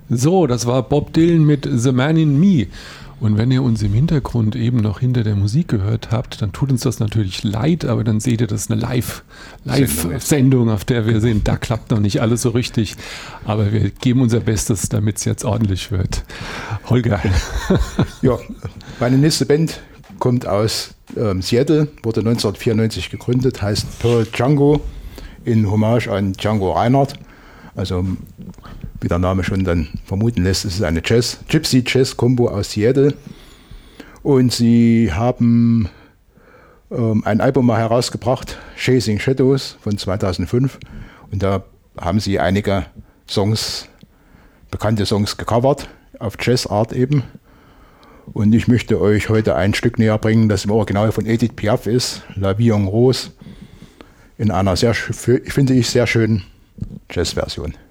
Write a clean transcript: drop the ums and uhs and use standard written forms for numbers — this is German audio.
So, das war Bob Dylan mit The Man in Me. Und wenn ihr uns im Hintergrund eben noch hinter der Musik gehört habt, dann tut uns das natürlich leid, aber dann seht ihr, das ist eine Live-Sendung, auf der wir sind. Da klappt noch nicht alles so richtig, aber wir geben unser Bestes, damit es jetzt ordentlich wird. Holger. Ja, meine nächste Band kommt aus Seattle, wurde 1994 gegründet, heißt Pearl Django, in Hommage an Django Reinhardt. Also wie der Name schon dann vermuten lässt, es ist eine Gypsy-Jazz-Kombo aus Seattle. Und sie haben ein Album mal herausgebracht, Chasing Shadows von 2005. Und da haben sie einige Songs, bekannte Songs gecovert, auf Jazzart eben. Und ich möchte euch heute ein Stück näher bringen, das im Original von Edith Piaf ist, La Vie en Rose, in einer sehr, finde ich, sehr schönen Jazzversion.